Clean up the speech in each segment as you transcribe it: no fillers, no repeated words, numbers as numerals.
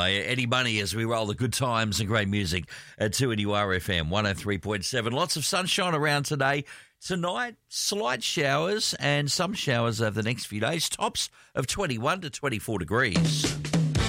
Eddie Money as we roll the good times and great music at 2NURFM 103.7. Lots of sunshine around today. Tonight, slight showers and some showers over the next few days. Tops of 21 to 24 degrees.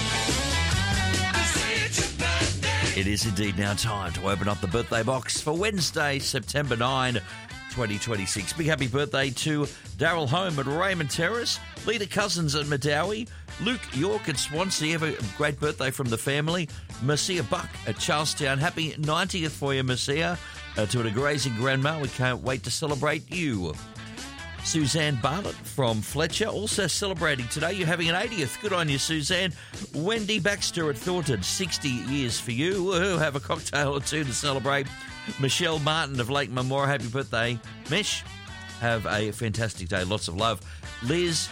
It is indeed now time to open up the birthday box for Wednesday, September 9, 2026. Big happy birthday to Daryl Home at Raymond Terrace, Lita Cousins at Madawi, Luke York at Swansea. Have a great birthday from the family. Marcia Buck at Charlestown. Happy 90th for you, Marcia. To a grazing grandma, we can't wait to celebrate you. Suzanne Bartlett from Fletcher, also celebrating today. You're having an 80th. Good on you, Suzanne. Wendy Baxter at Thornton, 60 years for you. Woo-hoo, have a cocktail or two to celebrate. Michelle Martin of Lake Memorial, happy birthday. Mesh, have a fantastic day. Lots of love. Liz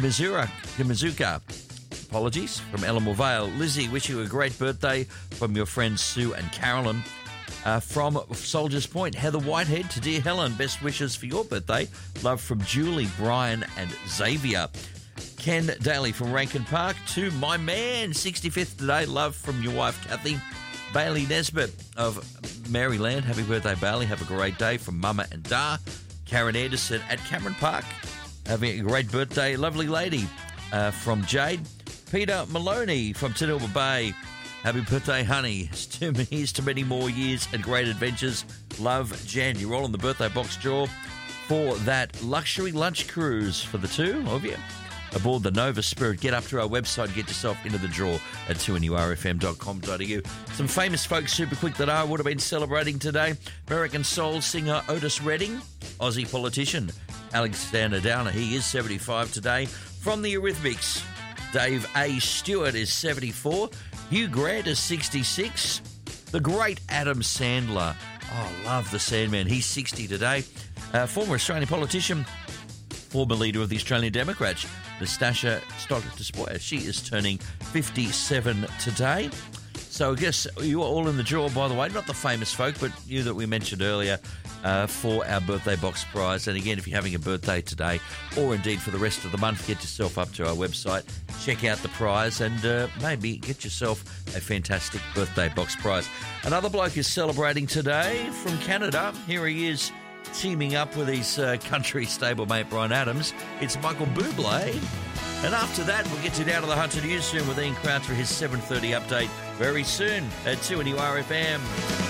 Kimazuka, apologies, from Elmore Vale. Lizzie, wish you a great birthday from your friends Sue and Carolyn. From Soldiers Point, Heather Whitehead to dear Helen, best wishes for your birthday. Love from Julie, Brian and Xavier. Ken Daly from Rankin Park to my man, 65th today. Love from your wife, Kathy. Bailey Nesbitt of Maryland, happy birthday, Bailey. Have a great day from Mama and Da. Karen Anderson at Cameron Park, having a great birthday. Lovely lady from Jade. Peter Maloney from Tanilba Bay. Happy birthday, honey. Here's to many more years and great adventures. Love, Jan. You're all on the birthday box draw for that luxury lunch cruise for the two of you aboard the Nova Spirit. Get up to our website and get yourself into the draw at 2NURFM.com.au. Some famous folks, super quick, that I would have been celebrating today. American soul singer Otis Redding, Aussie politician Alexander Downer. He is 75 today. From the Eurythmics, Dave A. Stewart is 74. Hugh Grant is 66. The great Adam Sandler. Oh, love the Sandman. He's 60 today. Former Australian politician, former leader of the Australian Democrats, Nastasia Stockdisboy. She is turning 57 today. So I guess you are all in the draw, by the way. Not the famous folk, but you that we mentioned earlier for our birthday box prize. And again, if you're having a birthday today or indeed for the rest of the month, get yourself up to our website, check out the prize and maybe get yourself a fantastic birthday box prize. Another bloke is celebrating today from Canada. Here he is, teaming up with his country stablemate Bryan Adams. It's Michael Bublé. And after that, we'll get you down to the Hunter News soon with Ian Crouch for his 7:30 update very soon at 2NURFM.